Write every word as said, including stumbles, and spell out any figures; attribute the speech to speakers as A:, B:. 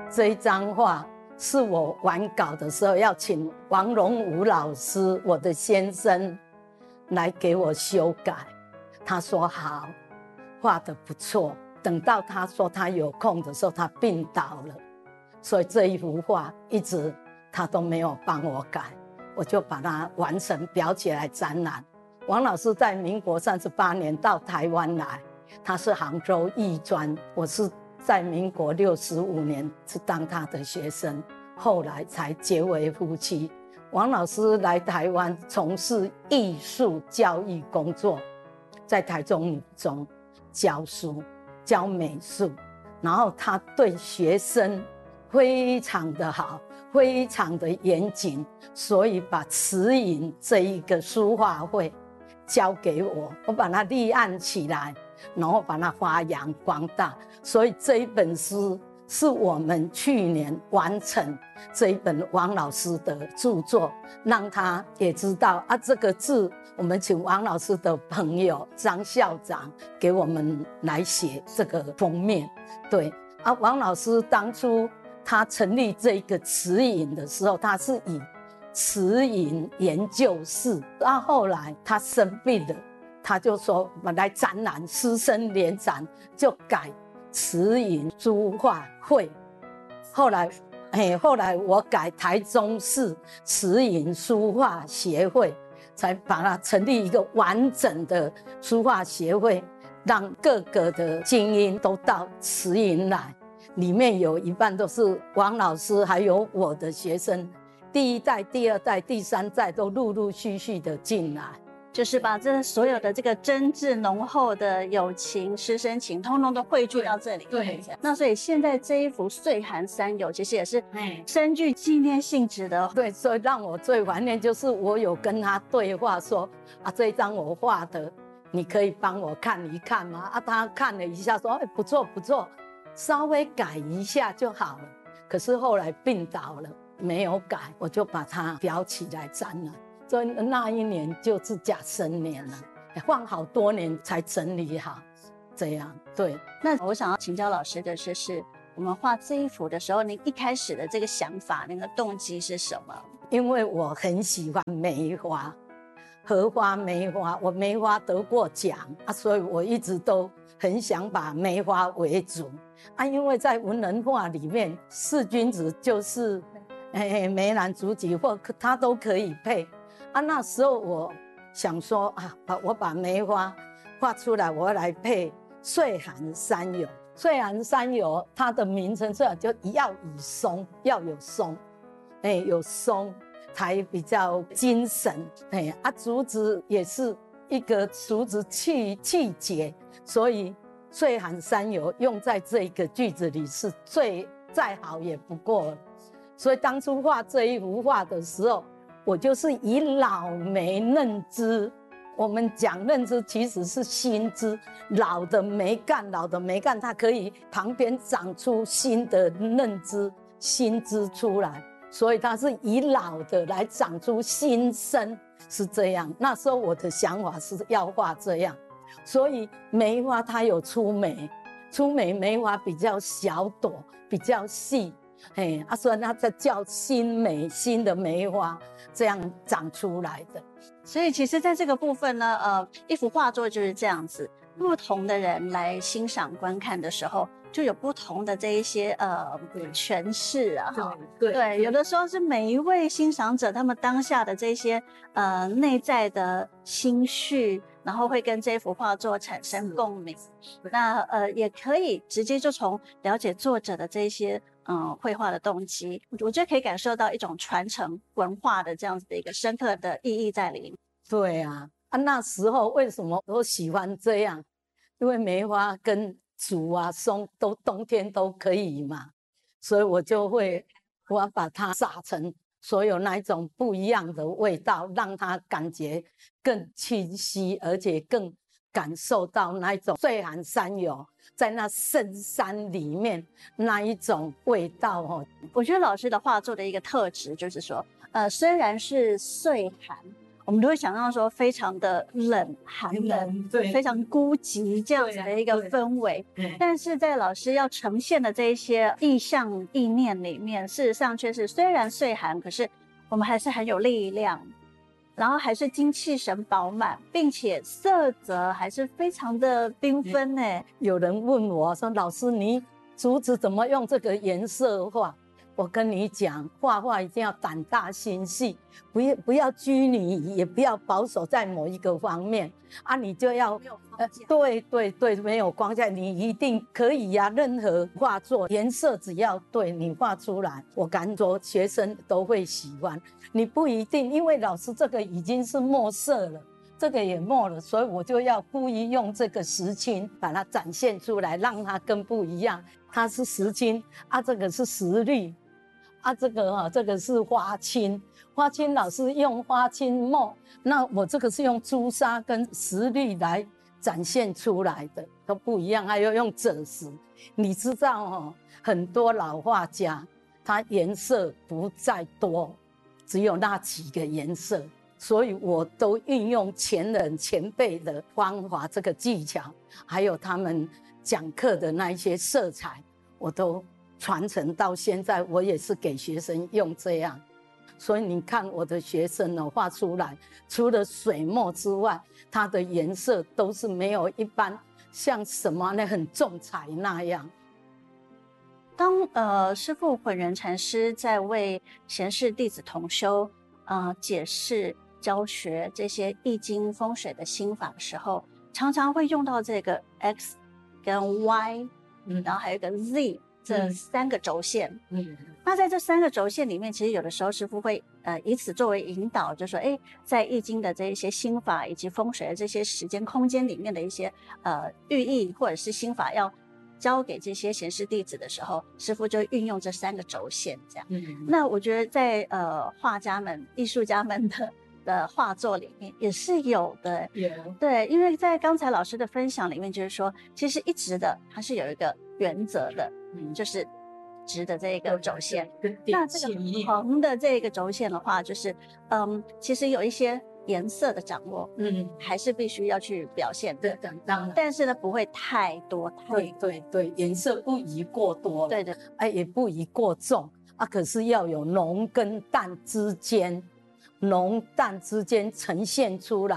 A: 这一张画是我完稿的时候要请王荣武老师，我的先生来给我修改。他说好，画得不错。等到他说他有空的时候，他病倒了，所以这一幅画一直他都没有帮我改，我就把它完成裱起来展览。王老师在民国三十八年到台湾来，他是杭州艺专，我是在民国六十五年是当他的学生，后来才结为夫妻。王老师来台湾从事艺术教育工作，在台中女中教书教美术，然后他对学生非常的好，非常的严谨，所以把慈影这一个书画会交给我，我把它立案起来，然后把它发扬光大。所以这一本书是我们去年完成这一本王老师的著作，让他也知道啊，这个字我们请王老师的朋友张校长给我们来写这个封面。对啊，王老师当初他成立这个慈影的时候，他是以慈影研究室，到后来他生病了，他就说我来展览，师生联展，就改慈影书画会。后来，哎，后来我改台中市慈影书画协会，才把它成立一个完整的书画协会，让各个的精英都到慈影来。里面有一半都是王老师，还有我的学生，第一代、第二代、第三代都陆陆续续的进来。
B: 就是把这所有的这个真挚浓厚的友情、师生情，通通都汇聚到这里。
A: 对，
B: 那所以现在这一幅《岁寒三友》其实也是深具纪念性质的。
A: 对，所以让我最怀念就是我有跟他对话说啊，这一张我画的，你可以帮我看一看吗？啊，他看了一下说，哎，不错不错，稍微改一下就好了。可是后来病倒了，没有改，我就把它裱起来展览。所以那一年就是甲申年了，放好多年才整理好，这样。对。
B: 那我想要请教老师的是，是我们画这一幅的时候，您一开始的这个想法、那个动机是什么？
A: 因为我很喜欢梅花，荷花、梅花，我梅花得过奖啊，所以我一直都很想把梅花为主啊。因为在文人画里面，四君子就是哎梅兰竹菊或它都可以配。啊，那时候我想说啊，把我把梅花画出来，我要来配岁寒三友。岁寒三友，它的名称最好就要以松，要有松，哎，有松才比较精神。哎，啊，竹子也是一个竹子气气节，所以岁寒三友用在这个句子里是最再好也不过了。所以当初画这一幅画的时候，我就是以老梅嫩枝，我们讲嫩枝其实是新枝，老的梅干，老的梅干它可以旁边长出新的嫩枝、新枝出来，所以它是以老的来长出新生，是这样。那时候我的想法是要画这样，所以梅花它有粗梅，粗梅梅花比较小朵，比较细。嘿，啊，所以它才叫新梅，新的梅花这样长出来的。
B: 所以其实在这个部分呢，呃，一幅画作就是这样子，不同的人来欣赏观看的时候，就有不同的这一些呃诠释啊。
A: 对 对,
B: 对，有的时候是每一位欣赏者他们当下的这些呃内在的心绪，然后会跟这幅画作产生共鸣。那呃也可以直接就从了解作者的这些嗯绘画的动机，我觉得可以感受到一种传承文化的这样子的一个深刻的意义在里面。
A: 对啊，啊那时候为什么我喜欢这样？因为梅花跟竹啊、松都冬天都可以嘛，所以我就会我要把它撒成所有那一种不一样的味道，让它感觉更清晰，而且更感受到那一种岁寒三友在那深山里面那一种味道哦。
B: 我觉得老师的画作的一个特质就是说，呃，虽然是岁寒，我我们都会想象说非常的冷、寒冷，
A: 对，
B: 非常孤寂这样子的一个氛围。但是在老师要呈现的这一些意象、意念里面，事实上却是虽然岁寒，可是我们还是很有力量。然后还是精气神饱满，并且色泽还是非常的缤纷呢。
A: 有人问我说：“老师，你竹子怎么用这个颜色画？”我跟你讲，画画一定要胆大心细，不要不要拘泥，也不要保守在某一个方面啊，你就要
B: 没有框架、
A: 呃、对对对，没有框架，你一定可以呀、啊。任何画作颜色只要对，你画出来，我敢说学生都会喜欢。你不一定，因为老师这个已经是墨色了。这个也墨了，所以我就要故意用这个石青把它展现出来，让它更不一样。它是石青啊，这个是石绿啊，这个哈、啊，这个是花青。花青老师用花青墨，那我这个是用朱砂跟石绿来展现出来的，都不一样。还有用赭石，你知道哦，很多老画家他颜色不再多，只有那几个颜色。所以我都运用前人前辈的方法，这个技巧，还有他们讲课的那一些色彩，我都传承到现在。我也是给学生用这样，所以你看我的学生呢画出来，除了水墨之外，它的颜色都是没有一般像什么呢很重彩那样。
B: 当呃师父混元禅师在为贤士弟子同修呃解释教学这些易经风水的心法的时候，常常会用到这个 X 跟 Y，嗯，然后还有一个 Z 这三个轴线。嗯，那在这三个轴线里面，其实有的时候师父会呃以此作为引导，就说，哎，在易经的这一些心法以及风水的这些时间空间里面的一些呃寓意或者是心法要教给这些贤士弟子的时候，师父就运用这三个轴线这样。嗯，那我觉得在呃画家们、艺术家们的的画作里面也是有的。
A: Yeah.
B: 对，因为在刚才老师的分享里面，就是说，其实一直的它是有一个原则的，嗯，就是直的这个轴线。那这个横的这个轴线的话，就是嗯，其实有一些颜色的掌握，嗯，还是必须要去表现的。
A: 对，当然，
B: 但是呢，不会太多太多。
A: 对对对，颜色不宜过多，
B: 对对，
A: 哎，也不宜过重啊。可是要有浓跟淡之间，浓淡之间呈现出来。